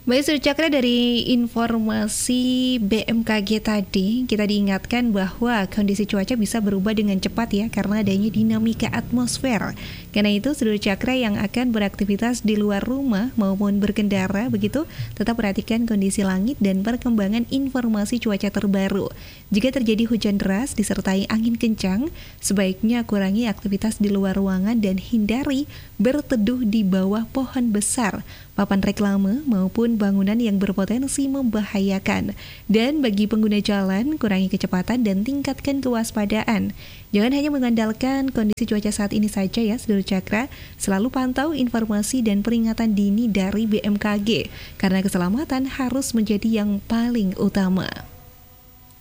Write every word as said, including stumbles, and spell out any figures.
Baik, Sudah Cakra, dari informasi B M K G tadi, kita diingatkan bahwa kondisi cuaca bisa berubah dengan cepat ya, karena adanya dinamika atmosfer. Karena itu, Sudah Cakra yang akan beraktivitas di luar rumah maupun berkendara, begitu, tetap perhatikan kondisi langit dan perkembangan informasi cuaca terbaru. Jika terjadi hujan deras disertai angin kencang, sebaiknya kurangi aktivitas di luar ruangan dan hindari berteduh di bawah pohon besar, papan reklame, maupun bangunan yang berpotensi membahayakan. Dan bagi pengguna jalan, kurangi kecepatan dan tingkatkan kewaspadaan. Jangan hanya mengandalkan kondisi cuaca saat ini saja ya, Saudara Cakra. Selalu pantau informasi dan peringatan dini dari B M K G, karena keselamatan harus menjadi yang paling utama.